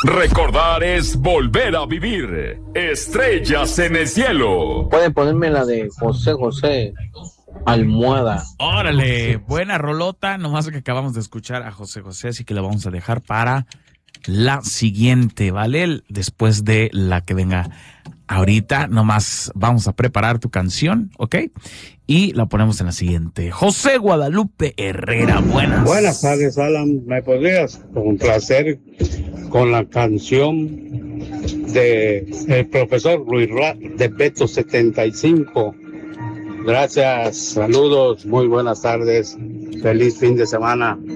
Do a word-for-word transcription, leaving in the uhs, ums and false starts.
Recordar es volver a vivir. Estrellas en el cielo. Pueden ponerme la de José José, Almohada. Órale, buena rolota, nomás que acabamos de escuchar a José José, así que la vamos a dejar para la siguiente, ¿vale? Después de la que venga ahorita, nomás vamos a preparar tu canción, ¿ok? Y la ponemos en la siguiente. José Guadalupe Herrera, buenas. Buenas tardes, Alan. ¿Me podrías complacer con la canción de el profesor Luis Ra de Beto setenta y cinco? Gracias, saludos, muy buenas tardes, feliz fin de semana.